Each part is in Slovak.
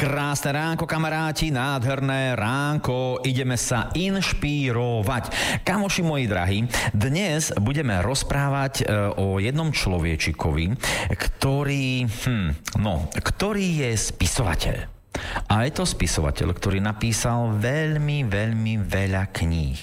Krásne ránko, kamaráti, nádherné ránko, ideme sa inšpirovať. Kamoši moji drahí, dnes budeme rozprávať o jednom človečikovi, ktorý je spisovateľ. A je to spisovateľ, ktorý napísal veľmi veľa kníh.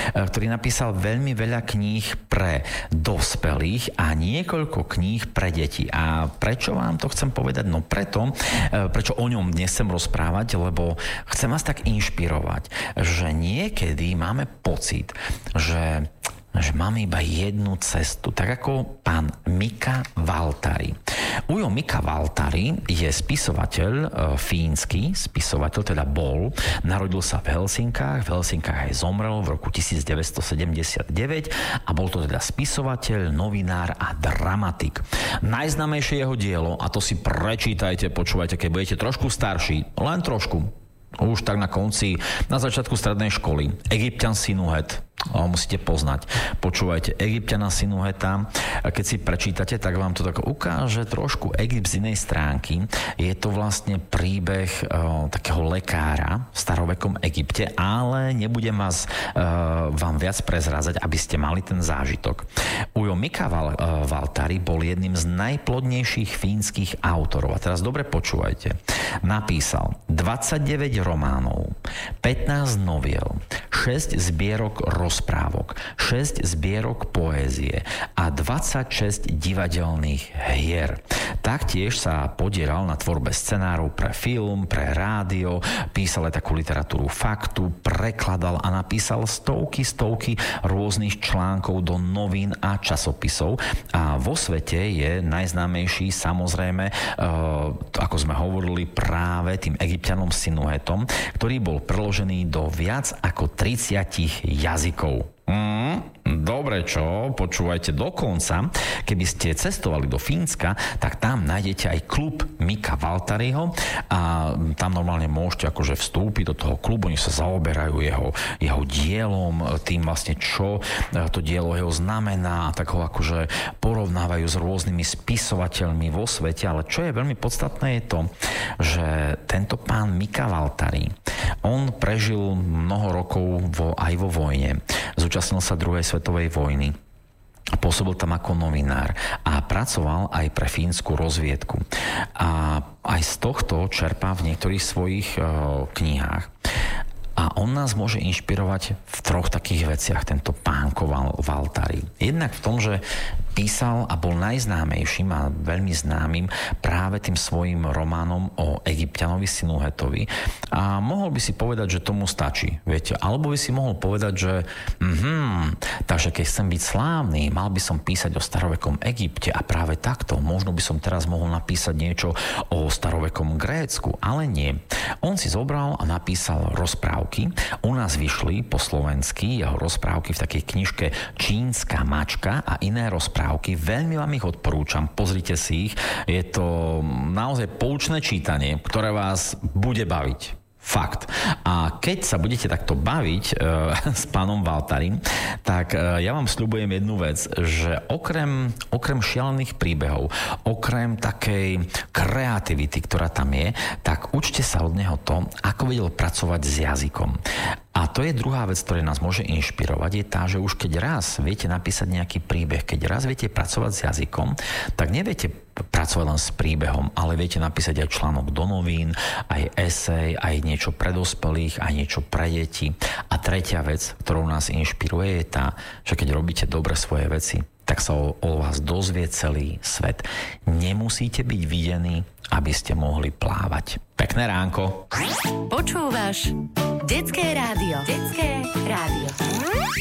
Pre dospelých a niekoľko kníh pre deti. A prečo vám to chcem povedať? No prečo o ňom dnes chcem rozprávať, lebo chcem vás tak inšpirovať, že niekedy máme pocit, že máme iba jednu cestu, tak ako pán Mika Waltari. Ujo Mika Waltari je spisovateľ, fínsky spisovateľ, teda bol. Narodil sa v Helsinkách aj zomrel v roku 1979 a bol to teda spisovateľ, novinár a dramatik. Najznámejšie jeho dielo, a to si prečítajte, počúvajte, keď budete trošku starší, len trošku, už tak na začiatku strednej školy, Egyptian Sinuhet. Musíte poznať. Počúvajte, Egyptiana Sinuheta. Keď si prečítate, tak vám to tak ukáže trošku Egypt z inej stránky. Je to vlastne príbeh takého lekára v starovekom Egypte, ale nebudem vám viac prezrázať, aby ste mali ten zážitok. Ujo Mika Waltari bol jedným z najplodnejších fínskych autorov. A teraz dobre počúvajte. Napísal 29 románov, 15 noviel, 6 zbierok rozprávok, 6 zbierok poézie a 26 divadelných hier. Taktiež sa podieral na tvorbe scenárov pre film, pre rádio, písal aj takú literatúru faktu, prekladal a napísal stovky rôznych článkov do novín a časopisov. A vo svete je najznámejší samozrejme, ako sme hovorili, práve tým Egyptianom Sinuhetom, ktorý bol preložený do viac ako 30 jazykov. Dobre, čo? Počúvajte dokonca. Keby ste cestovali do Fínska, tak tam nájdete aj klub Mika Waltariho a tam normálne môžete akože vstúpiť do toho klubu, oni sa zaoberajú jeho dielom, tým vlastne čo to dielo jeho znamená a tak ho akože porovnávajú s rôznymi spisovateľmi vo svete, ale čo je veľmi podstatné je to, že tento pán Mika Waltari, on prežil mnoho rokov aj vo vojne. Zúčastnil sa druhej svetovej vojny. Pôsobil tam ako novinár a pracoval aj pre fínsku rozviedku. A aj z tohto čerpá v niektorých svojich knihách. A on nás môže inšpirovať v troch takých veciach, tento pánko Waltari. Jednak v tom, že písal a bol najznámejším a veľmi známym práve tým svojím románom o Egyptianovi Sinuhetovi. A mohol by si povedať, že tomu stačí, viete. Alebo by si mohol povedať, že takže keď chcem byť slávny, mal by som písať o starovekom Egypte a práve takto. Možno by som teraz mohol napísať niečo o starovekom Grécku, ale nie. On si zobral a napísal rozprávky. U nás vyšli po slovensky jeho rozprávky v takej knižke Čínska mačka a iné rozprávky. Veľmi vám ich odporúčam, pozrite si ich. Je to naozaj poučné čítanie, ktoré vás bude baviť. Fakt. A keď sa budete takto baviť s pánom Waltarim, tak ja vám sľubujem jednu vec, že okrem šialených príbehov, okrem takej kreativity, ktorá tam je, tak učte sa od neho to, ako vedel pracovať s jazykom. A to je druhá vec, ktorá nás môže inšpirovať, je tá, že už keď raz viete napísať nejaký príbeh, keď raz viete pracovať s jazykom, tak neviete pracovať len s príbehom, ale viete napísať aj článok do novín, aj esej, aj niečo pre dospelých, aj niečo pre deti. A tretia vec, ktorou nás inšpiruje, je tá, že keď robíte dobre svoje veci, tak sa o vás dozvie celý svet. Nemusíte byť videní, aby ste mohli plávať. Pekné ránko. Počúvaš Detské rádio.